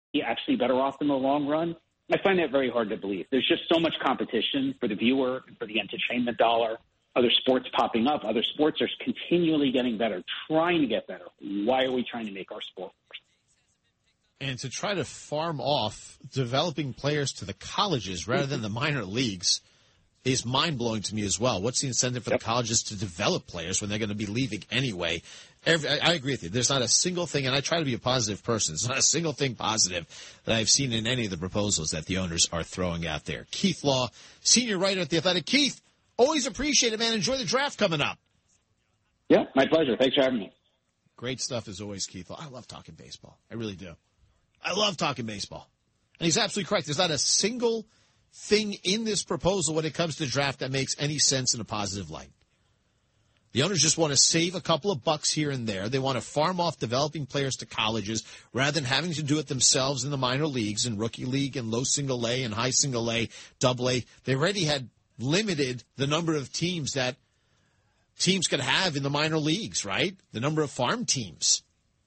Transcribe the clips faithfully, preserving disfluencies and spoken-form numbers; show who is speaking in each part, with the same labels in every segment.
Speaker 1: be actually better off in the long run? I find that very hard to believe. There's just so much competition for the viewer and for the entertainment dollar. Other sports popping up. Other sports are continually getting better, trying to get better. Why are we trying to make our sport worse?
Speaker 2: And to try to farm off developing players to the colleges rather than the minor leagues is mind-blowing to me as well. What's the incentive for yep. the colleges to develop players when they're going to be leaving anyway? Every, I, I agree with you. There's not a single thing, and I try to be a positive person, there's not a single thing positive that I've seen in any of the proposals that the owners are throwing out there. Keith Law, senior writer at The Athletic. Keith, always appreciate it, man. Enjoy the draft coming up.
Speaker 1: Yeah, my pleasure. Thanks for having me.
Speaker 2: Great stuff as always, Keith Law. I love talking baseball. I really do. I love talking baseball. And he's absolutely correct. There's not a single thing in this proposal when it comes to draft that makes any sense in a positive light. The owners just want to save a couple of bucks here and there. They want to farm off developing players to colleges rather than having to do it themselves in the minor leagues, in rookie league and low single A and high single A, double A. They already had limited the number of teams that teams could have in the minor leagues, right? The number of farm teams.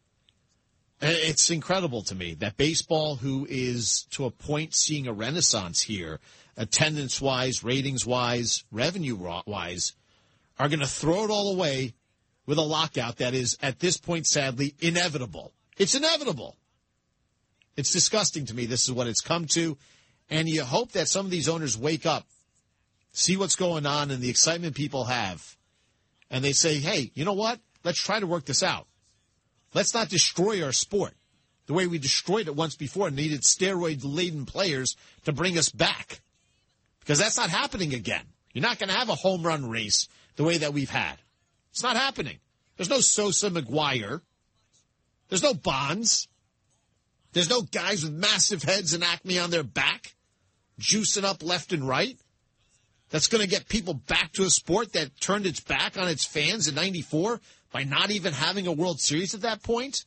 Speaker 2: It's incredible to me that baseball, who is to a point seeing a renaissance here, attendance-wise, ratings-wise, revenue-wise, are going to throw it all away with a lockout that is, at this point, sadly, inevitable. It's inevitable. It's disgusting to me. This is what it's come to. And you hope that some of these owners wake up, see what's going on and the excitement people have, and they say, hey, you know what? Let's try to work this out. Let's not destroy our sport the way we destroyed it once before and needed steroid-laden players to bring us back. Because that's not happening again. You're not going to have a home run race the way that we've had. It's not happening. There's no Sosa McGuire. There's no Bonds. There's no guys with massive heads and acme on their back, juicing up left and right. That's going to get people back to a sport that turned its back on its fans in ninety-four by not even having a World Series at that point.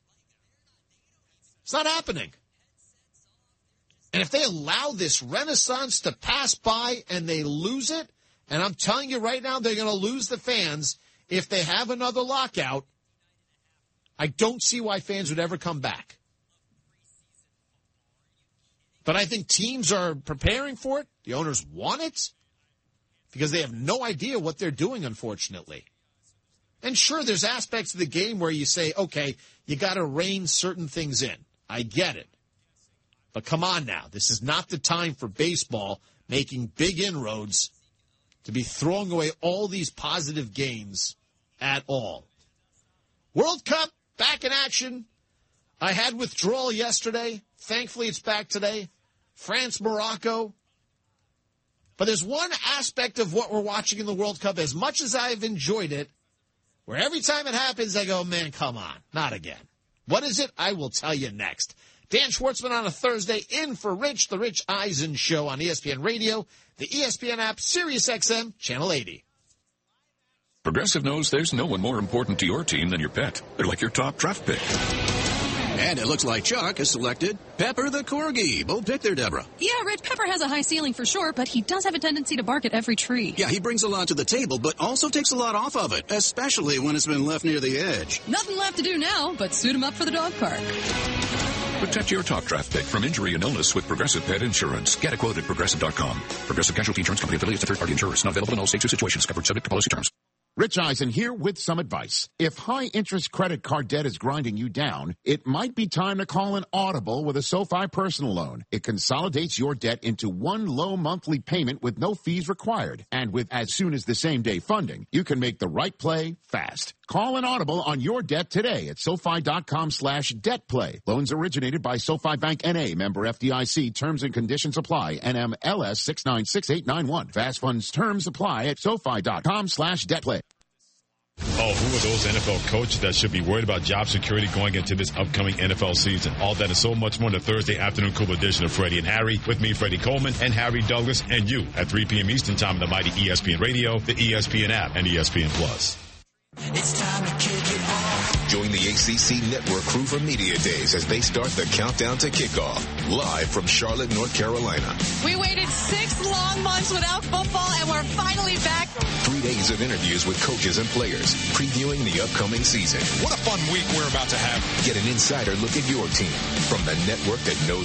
Speaker 2: It's not happening. And if they allow this renaissance to pass by and they lose it, and I'm telling you right now, they're going to lose the fans if they have another lockout, I don't see why fans would ever come back. But I think teams are preparing for it. The owners want it because they have no idea what they're doing, unfortunately. And sure, there's aspects of the game where you say, okay, you got to rein certain things in. I get it. But come on now. This is not the time for baseball making big inroads to be throwing away all these positive gains at all. World Cup, back in action. I had withdrawal yesterday. Thankfully, it's back today. France, Morocco. But there's one aspect of what we're watching in the World Cup, as much as I've enjoyed it, where every time it happens, I go, man, come on, not again. What is it? I will tell you next. Dan Schwartzman on a Thursday, in for Rich, the Rich Eisen Show on E S P N Radio, the E S P N app, Sirius X M, Channel eighty.
Speaker 3: Progressive knows there's no one more important to your team than your pet. They're like your top draft pick.
Speaker 4: And it looks like Chuck has selected Pepper the Corgi. Bold pick there, Deborah.
Speaker 5: Yeah, Rich, Pepper has a high ceiling for sure, but he does have a tendency to bark at every tree.
Speaker 4: Yeah, he brings a lot to the table, but also takes a lot off of it, especially when it's been left near the edge.
Speaker 5: Nothing left to do now but suit him up for the dog park.
Speaker 3: Protect your top draft pick from injury and illness with Progressive Pet Insurance. Get a quote at Progressive dot com. Progressive Casualty Insurance Company affiliates to third-party insurers. Not available in all states or situations. Covered subject to policy terms.
Speaker 6: Rich Eisen here with some advice. If high-interest credit card debt is grinding you down, it might be time to call an audible with a SoFi personal loan. It consolidates your debt into one low monthly payment with no fees required. And with as soon as the same-day funding, you can make the right play fast. Call an audible on your debt today at SoFi.com slash debt play. Loans originated by SoFi Bank N A, member F D I C. Terms and conditions apply. N M L S six nine six eight nine one. Fast funds terms apply at SoFi.com slash debt play.
Speaker 7: Oh, who are those N F L coaches that should be worried about job security going into this upcoming N F L season? All that and so much more in the Thursday afternoon cool edition of Freddie and Harry. With me, Freddie Coleman and Harry Douglas, and you at three p.m. Eastern Time on the mighty E S P N Radio, the E S P N app, and E S P N Plus.
Speaker 8: It's time to kick it off.
Speaker 9: Join the A C C Network crew for Media Days as they start the countdown to kickoff. Live from Charlotte, North Carolina.
Speaker 10: We waited six long months without football, and we're finally back.
Speaker 9: Three days of interviews with coaches and players, previewing the upcoming season.
Speaker 11: What a fun week we're about to have.
Speaker 9: Get an insider look at your team from the network that knows